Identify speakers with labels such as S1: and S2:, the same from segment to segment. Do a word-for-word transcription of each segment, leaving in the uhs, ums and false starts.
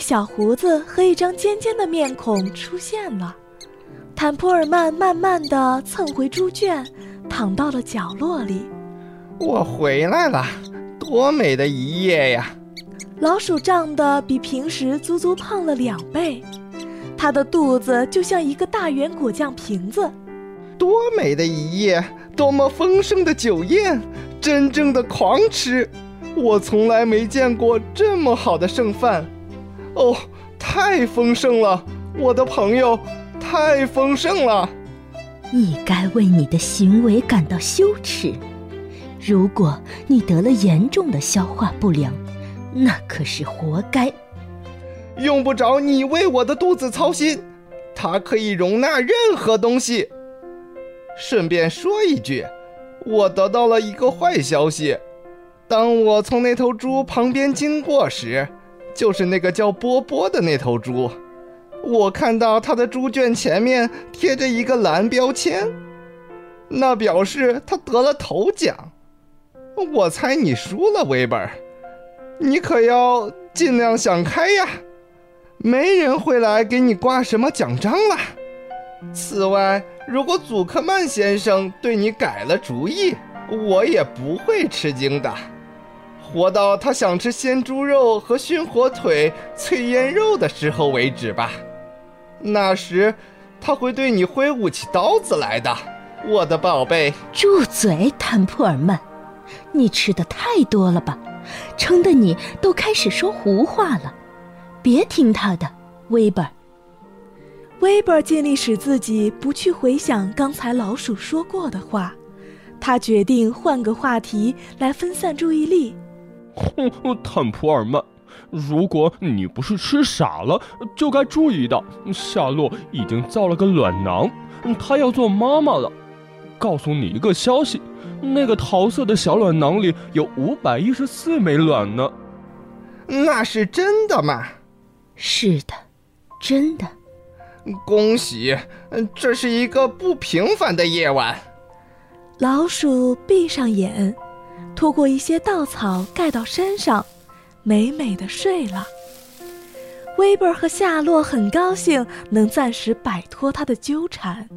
S1: 小胡子和一张尖尖的面孔出现了。坦普尔曼慢慢地蹭回猪圈，躺到了角落里。
S2: 我回来了，多美的一夜呀！
S1: 老鼠长得比平时足足胖了两倍，它的肚子就像一个大圆果酱瓶子。
S2: 多美的一夜，多么丰盛的酒宴，真正的狂吃！我从来没见过这么好的剩饭。哦，太丰盛了，我的朋友，太丰盛了！
S3: 你该为你的行为感到羞耻。如果你得了严重的消化不良，那可是活该。
S2: 用不着你为我的肚子操心，它可以容纳任何东西。顺便说一句，我得到了一个坏消息。当我从那头猪旁边经过时，就是那个叫波波的那头猪，我看到它的猪圈前面贴着一个蓝标签，那表示它得了头奖。我猜你输了，威本，你可要尽量想开呀，没人会来给你挂什么奖章了。此外，如果祖克曼先生对你改了主意，我也不会吃惊的。活到他想吃鲜猪肉和熏火腿、脆腌肉的时候为止吧。那时他会对你挥舞起刀子来的，我的宝贝。
S3: 住嘴，坦普尔曼，你吃的太多了吧，撑得你都开始说胡话了。别听他的，威本。
S1: 威本尽力使自己不去回想刚才老鼠说过的话，他决定换个话题来分散注意力。
S4: 坦普尔曼，如果你不是吃傻了，就该注意到夏洛已经造了个卵囊，她要做妈妈了。告诉你一个消息，那个桃色的小卵囊里有五百一十四枚卵呢。
S2: 那是真的吗？
S3: 是的，真的。
S2: 恭喜，这是一个不平凡的夜晚。
S1: 老鼠闭上眼，拖过一些稻草盖到身上，美美地睡了。威本和夏洛很高兴能暂时摆脱他的纠缠。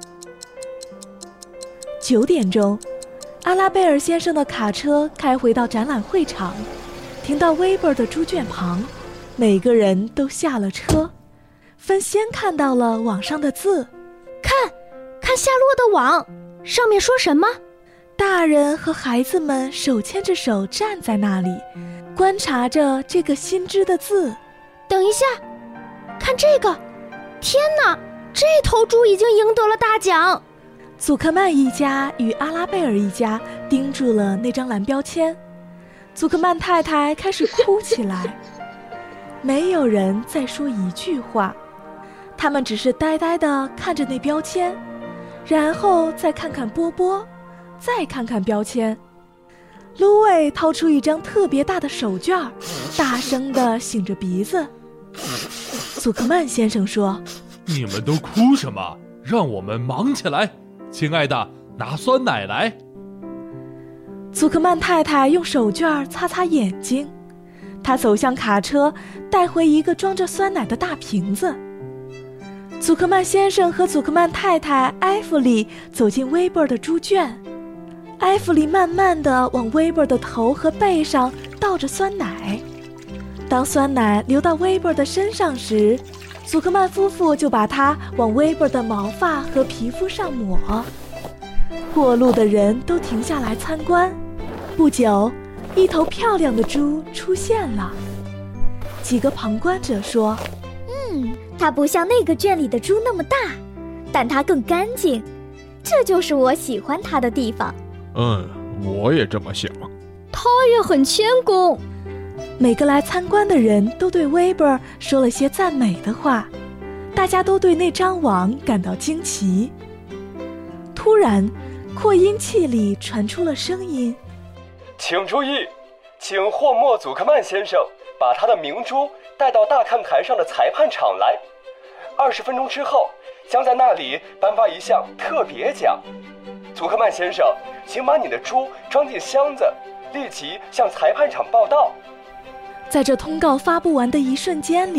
S1: 九点钟，阿拉贝尔先生的卡车开回到展览会场，停到威本的猪圈旁，每个人都下了车，分先看到了网上的字。
S5: 看，看夏洛的网，上面说什么？
S1: 大人和孩子们手牵着手站在那里，观察着这个新知的字。
S5: 等一下，看这个！天哪，这头猪已经赢得了大奖！
S1: 祖克曼一家与阿拉贝尔一家盯住了那张蓝标签，祖克曼太太开始哭起来。没有人再说一句话，他们只是呆呆地看着那标签，然后再看看波波，再看看标签。芦苇掏出一张特别大的手绢，大声地擤着鼻子。祖克曼先生说：
S6: 你们都哭什么？让我们忙起来。亲爱的，拿酸奶来。
S1: 祖克曼太太用手绢擦擦眼睛，她走向卡车，带回一个装着酸奶的大瓶子。祖克曼先生和祖克曼太太埃弗里走进威伯的猪圈，埃弗里慢慢地往威伯的头和背上倒着酸奶。当酸奶流到威伯的身上时，祖克曼夫妇就把它往威伯的毛发和皮肤上抹。过路的人都停下来参观。不久，一头漂亮的猪出现了。几个旁观者说：
S7: 嗯，它不像那个圈里的猪那么大，但它更干净，这就是我喜欢它的地方。
S4: 嗯，我也这么想。
S5: 它也很谦恭。
S1: 每个来参观的人都对威伯说了些赞美的话，大家都对那张网感到惊奇。突然，扩音器里传出了声音：
S8: 请注意，请霍莫·祖克曼先生把他的明珠带到大看台上的裁判场来。二十分钟之后，将在那里颁发一项特别奖。祖克曼先生，请把你的猪装进箱子，立即向裁判场报到。
S1: 在这通告发布完的一瞬间里，